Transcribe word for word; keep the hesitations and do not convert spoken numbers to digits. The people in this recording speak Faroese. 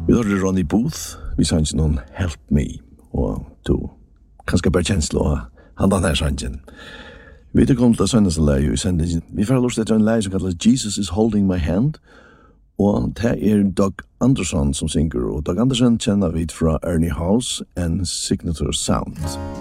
Vi har Ronny Booth, vi sa ikke noen Help Me, og to, kanskje bare kjenslo av han den her sangen. Vi er kommet til søndags leie i sendingen. Vi får lyst til en leie som kalles Jesus is Holding My Hand, og det er Doug Anderson som synger, og Doug Anderson kjenner vi fra Ernie House and Signature Sound.